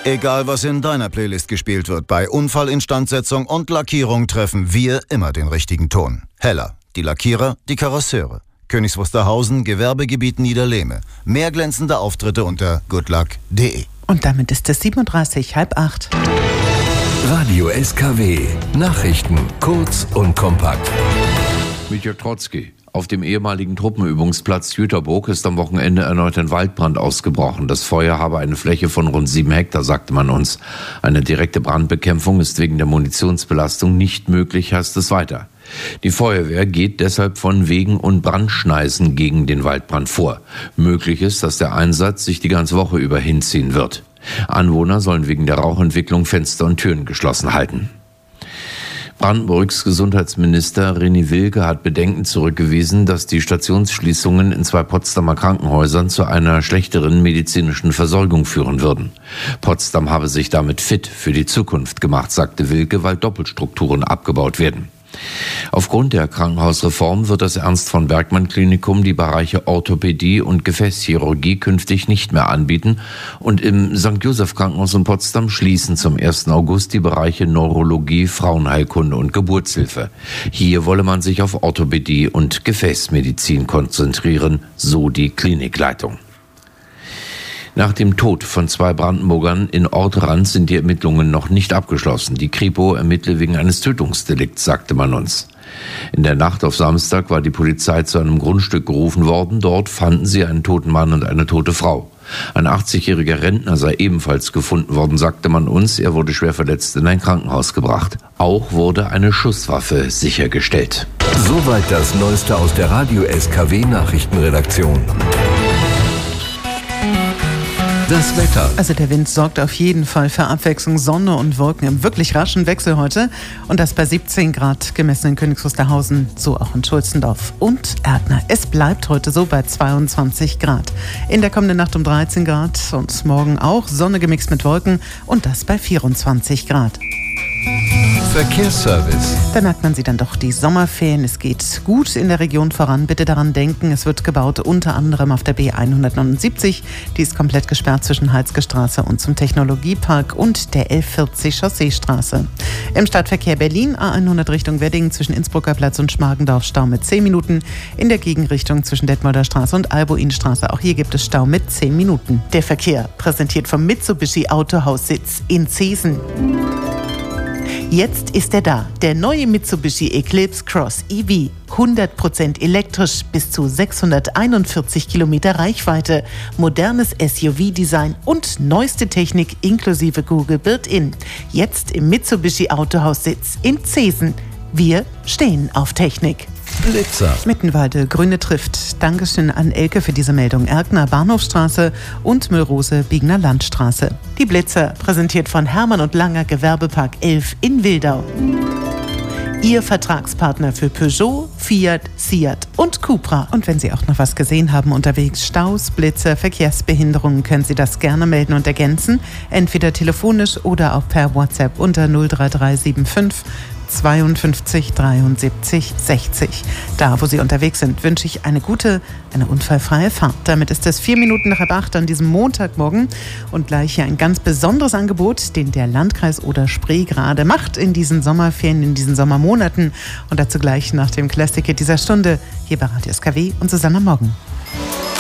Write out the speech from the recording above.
Egal, was in deiner Playlist gespielt wird, bei Unfallinstandsetzung und Lackierung treffen wir immer den richtigen Ton. Heller, die Lackierer, die Karosseure. Königs Wusterhausen, Gewerbegebiet Niederlehme. Mehr glänzende Auftritte unter goodluck.de. Und damit ist es 7:30, 7:30. Radio SKW. Nachrichten kurz und kompakt. Mit Jörg Trotzki. Auf dem ehemaligen Truppenübungsplatz Jüterburg ist am Wochenende erneut ein Waldbrand ausgebrochen. Das Feuer habe eine Fläche von rund 7 Hektar, sagte man uns. Eine direkte Brandbekämpfung ist wegen der Munitionsbelastung nicht möglich, heißt es weiter. Die Feuerwehr geht deshalb von Wegen- und Brandschneisen gegen den Waldbrand vor. Möglich ist, dass der Einsatz sich die ganze Woche über hinziehen wird. Anwohner sollen wegen der Rauchentwicklung Fenster und Türen geschlossen halten. Brandenburgs Gesundheitsminister René Wilke hat Bedenken zurückgewiesen, dass die Stationsschließungen in 2 Potsdamer Krankenhäusern zu einer schlechteren medizinischen Versorgung führen würden. Potsdam habe sich damit fit für die Zukunft gemacht, sagte Wilke, weil Doppelstrukturen abgebaut werden. Aufgrund der Krankenhausreform wird das Ernst-von-Bergmann-Klinikum die Bereiche Orthopädie und Gefäßchirurgie künftig nicht mehr anbieten und im St. Joseph Krankenhaus in Potsdam schließen zum 1. August die Bereiche Neurologie, Frauenheilkunde und Geburtshilfe. Hier wolle man sich auf Orthopädie und Gefäßmedizin konzentrieren, so die Klinikleitung. Nach dem Tod von 2 Brandenburgern in Ortrand sind die Ermittlungen noch nicht abgeschlossen. Die Kripo ermittle wegen eines Tötungsdelikts, sagte man uns. In der Nacht auf Samstag war die Polizei zu einem Grundstück gerufen worden. Dort fanden sie einen toten Mann und eine tote Frau. Ein 80-jähriger Rentner sei ebenfalls gefunden worden, sagte man uns. Er wurde schwer verletzt in ein Krankenhaus gebracht. Auch wurde eine Schusswaffe sichergestellt. Soweit das Neueste aus der Radio SKW Nachrichtenredaktion. Das Wetter. Also der Wind sorgt auf jeden Fall für Abwechslung, Sonne und Wolken im wirklich raschen Wechsel heute. Und das bei 17 Grad gemessen in Königs Wusterhausen, so auch in Schulzendorf und Erkner. Es bleibt heute so bei 22 Grad. In der kommenden Nacht um 13 Grad und morgen auch Sonne gemixt mit Wolken und das bei 24 Grad. Verkehrsservice. Da merkt man sie dann doch, die Sommerferien. Es geht gut in der Region voran. Bitte daran denken, es wird gebaut unter anderem auf der B179. Die ist komplett gesperrt zwischen Halsgestraße und zum Technologiepark und der 1140 Chausseestraße. Im Stadtverkehr Berlin A100 Richtung Wedding zwischen Innsbrucker Platz und Schmargendorf Stau mit 10 Minuten. In der Gegenrichtung zwischen Detmolder Straße und Albuinstraße. Auch hier gibt es Stau mit 10 Minuten. Der Verkehr präsentiert vom Mitsubishi Autohaussitz in Zeesen. Jetzt ist er da, der neue Mitsubishi Eclipse Cross EV. 100% elektrisch, bis zu 641 Kilometer Reichweite, modernes SUV-Design und neueste Technik inklusive Google Built-In. Jetzt im Mitsubishi Autohaussitz in Zeesen. Wir stehen auf Technik. Blitzer. Mittenwalde, Grüne trifft. Dankeschön an Elke für diese Meldung. Erkner, Bahnhofstraße und Müllrose, Biegner Landstraße. Die Blitzer, präsentiert von Hermann und Langer Gewerbepark 11 in Wildau. Ihr Vertragspartner für Peugeot, Fiat, Seat und Cupra. Und wenn Sie auch noch was gesehen haben unterwegs, Staus, Blitzer, Verkehrsbehinderungen, können Sie das gerne melden und ergänzen. Entweder telefonisch oder auch per WhatsApp unter 03375 52 73 60. Da, wo Sie unterwegs sind, wünsche ich eine unfallfreie Fahrt. Damit ist es 4 Minuten nach 8 an diesem Montagmorgen und gleich hier ein ganz besonderes Angebot, den der Landkreis Oder-Spree gerade macht in diesen Sommerferien, in diesen Sommermonaten und dazu gleich nach dem Classic Hit dieser Stunde hier bei Radio SKW und Susanne Morgen.